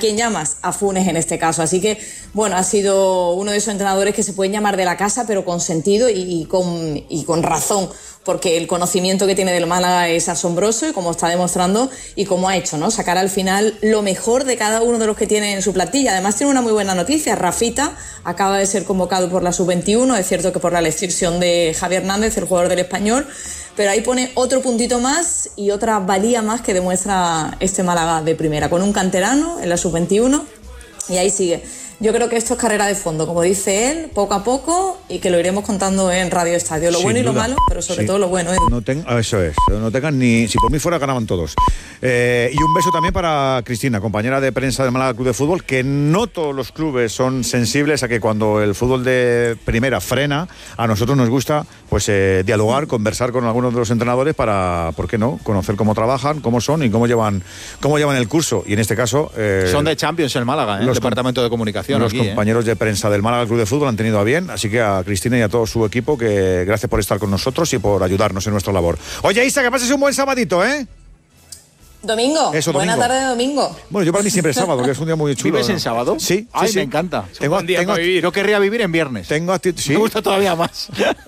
quién llamas? A Funes en este caso. Así que, bueno, ha sido uno de esos entrenadores que se pueden llamar de la casa, pero con sentido y con razón, porque el conocimiento que tiene del Málaga es asombroso y como está demostrando y como ha hecho, ¿no? Sacar al final lo mejor de cada uno de los que tiene en su plantilla. Además tiene una muy buena noticia, Rafita acaba de ser convocado por la Sub-21, es cierto que por la elección de Javi Hernández, el jugador del Español, pero ahí pone otro puntito más y otra valía más que demuestra este Málaga de primera, con un canterano en la Sub-21 y ahí sigue. Yo creo que esto es carrera de fondo, como dice él, poco a poco, y que lo iremos contando en Radio Estadio. Lo bueno y lo malo, pero sobre todo lo bueno. Eso es, no tengan ni... Si por mí fuera, ganaban todos. Y un beso también para Cristina, compañera de prensa del Málaga Club de Fútbol, que no todos los clubes son sensibles a que cuando el fútbol de primera frena, a nosotros nos gusta pues dialogar, conversar con algunos de los entrenadores para, ¿por qué no?, conocer cómo trabajan, cómo son y cómo llevan el curso. Y en este caso... son de Champions el Málaga, el Departamento de Comunicación. Los compañeros de prensa del Málaga Club de Fútbol han tenido a bien, así que a Cristina y a todo su equipo, que gracias por estar con nosotros y por ayudarnos en nuestra labor. Oye, Isa, que pases un buen sabadito, ¿eh? Domingo. Buena tarde de domingo. Bueno, yo para mí siempre es sábado, que es un día muy chulo. ¿Vives en sábado? Sí. Ay, sí. Me encanta. Yo querría vivir en viernes. ¿Sí? Me gusta todavía más.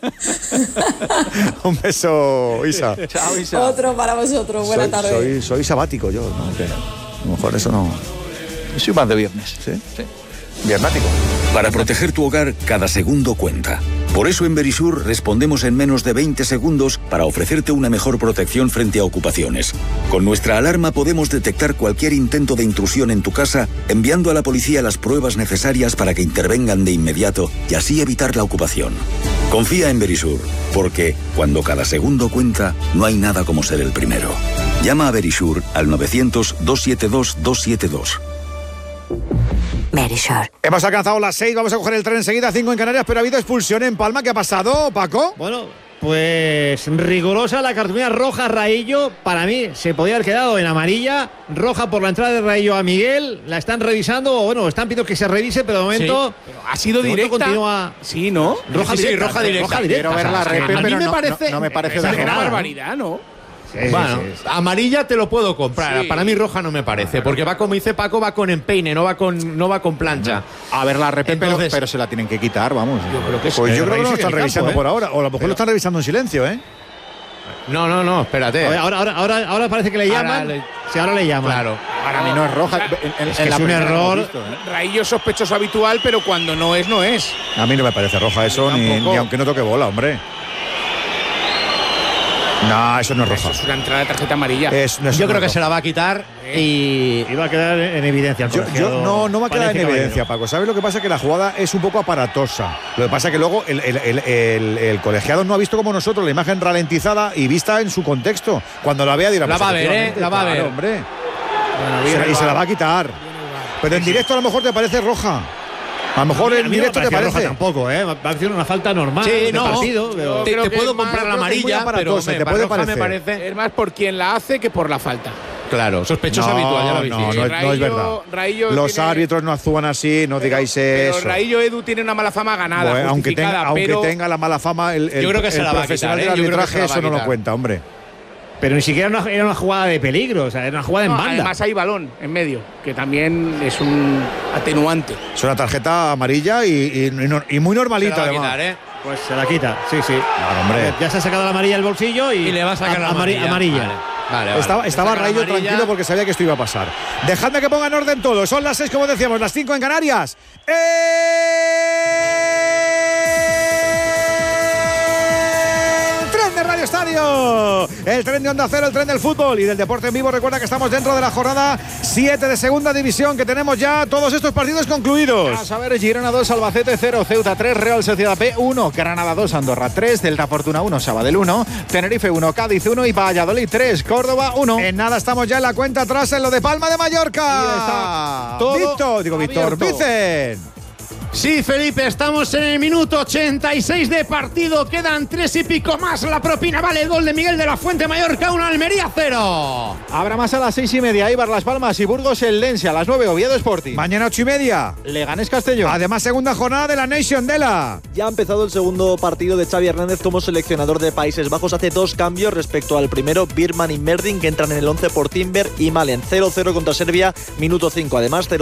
Un beso, Isa. Chao, Isa. Otro para vosotros. Buena tarde. Soy sabático yo, ¿no? Que a lo mejor eso no... Yo soy más de viernes. ¿Sí? Viernático. Para proteger tu hogar, cada segundo cuenta. Por eso en Verisur respondemos en menos de 20 segundos para ofrecerte una mejor protección frente a ocupaciones. Con nuestra alarma podemos detectar cualquier intento de intrusión en tu casa, enviando a la policía las pruebas necesarias para que intervengan de inmediato y así evitar la ocupación. Confía en Verisur, porque cuando cada segundo cuenta, no hay nada como ser el primero. Llama a Verisur al 900-272-272. Verisur. Hemos alcanzado las 6, vamos a coger el tren enseguida, 5 en Canarias, pero ha habido expulsión en Palma. ¿Qué ha pasado, Paco? Bueno, pues rigurosa la cartulina roja Raillo. Para mí se podía haber quedado en amarilla. Roja por la entrada de Raillo a Miguel. La están revisando, bueno, están pidiendo que se revise, pero de momento... Sí, pero ha sido directa. Continúa... Sí, ¿no? Roja directa. Roja directa. Quiero ver la repe, a mí pero me parece... no me parece una de gran roja. barbaridad, ¿no? Bueno, amarilla te lo puedo comprar. Sí. Para mí roja no me parece, porque va, como dice Paco, va con empeine, no va con plancha. A ver la repe, Entonces, pero se la tienen que quitar, vamos. Yo creo que Pues yo creo que no lo están revisando por ahora, o a lo mejor lo están revisando en silencio, ¿eh? No, espérate. Ahora parece que le llaman. Ahora le llaman. Claro. Para mí no es roja. Es un error. Raillo sospechoso habitual, pero cuando no es, no es. A mí no me parece roja eso, ni aunque no toque bola, hombre. No, eso no es roja. Eso es una entrada de tarjeta amarilla. Yo creo que se la va a quitar y va a colegiado en evidencia. No va a quedar en evidencia, Paco. ¿Sabes lo que pasa? Que la jugada es un poco aparatosa. Lo que pasa es que luego el colegiado no ha visto como nosotros la imagen ralentizada y vista en su contexto. Cuando la vea dirá... La va a ver, La va a ver. Hombre. Y se la va a quitar. Pero en directo a lo mejor te parece roja. A lo mejor en directo te parece. Tampoco, ¿eh? Va a ser una falta normal. Sí, no. Partido, pero... Te puedo comprar la amarilla, pero te puede parecer. me parece. Es más por quien la hace que por la falta. Claro, sospechoso habitual, ya lo habéis dicho. No es verdad. Raillo los árbitros no actúan así, no digáis eso. Pero Raillo Edu tiene una mala fama ganada, bueno, aunque pero... tenga la mala fama, el profesional del arbitraje eso no lo cuenta, hombre. Pero ni siquiera era una jugada de peligro, o sea, era una jugada en banda. Además hay balón en medio, que también es un atenuante. Es una tarjeta amarilla y muy normalita, además. Quitar, Pues se la quita, sí. Claro, hombre. Ya se ha sacado la amarilla del bolsillo y le va a sacar la amarilla. Vale. Estaba Raillo tranquilo porque sabía que esto iba a pasar. Dejadme que ponga en orden todo. Son las 6, como decíamos, las 5 en Canarias. De Radio Estadio, el tren de Onda Cero, el tren del fútbol y del deporte en vivo. Recuerda que estamos dentro de la jornada 7 de segunda división, que tenemos ya todos estos partidos concluidos. A saber, Girona 2, Albacete 0, Ceuta 3, Real Sociedad B 1, Granada 2, Andorra 3, Delta Fortuna 1, Sabadell 1, Tenerife 1, Cádiz 1 y Valladolid 3, Córdoba 1. En nada estamos ya en la cuenta atrás en lo de Palma de Mallorca. Y está todo Víctor Vicen. Sí, Felipe, estamos en el minuto 86 de partido. Quedan 3 y pico más. La propina vale el gol de Miguel de la Fuente. Mallorca 1, Almería 0. Habrá más a las 6:30. Eibar, Las Palmas y Burgos el Lense. A las 9, Oviedo Sporting. Mañana 8:30. Leganés Castellón. Además, segunda jornada de la Nation Dela. Ya ha empezado el segundo partido de Xavi Hernández como seleccionador de Países Bajos. Hace 2 cambios respecto al primero. Birman y Merdin, que entran en el 11 por Timber y Malen. 0-0 contra Serbia, minuto 5. Además, 0